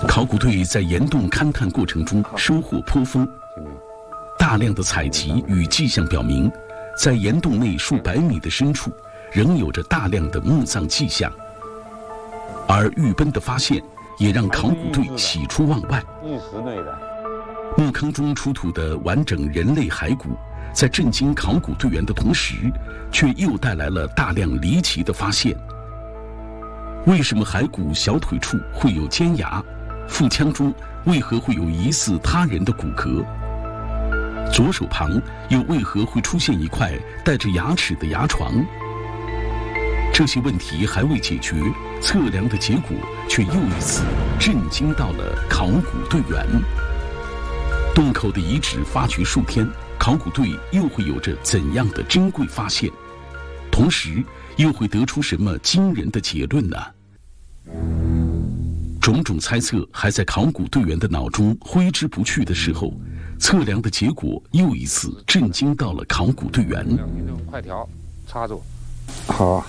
考古队在岩洞勘探过程中收获颇丰，大量的采集与迹象表明，在岩洞内数百米的深处，仍有着大量的墓葬迹象。而玉崩的发现也让考古队喜出望外。 玉石类的墓坑中出土的完整人类骸骨，在震惊考古队员的同时，却又带来了大量离奇的发现。为什么骸骨小腿处会有尖牙？腹腔中为何会有疑似他人的骨骼？左手旁又为何会出现一块带着牙齿的牙床？这些问题还未解决，测量的结果却又一次震惊到了考古队员。洞口的遗址发掘数天，考古队又会有着怎样的珍贵发现？同时，又会得出什么惊人的结论呢？种种猜测还在考古队员的脑中挥之不去的时候，测量的结果又一次震惊到了考古队员。 用快条插住。 好。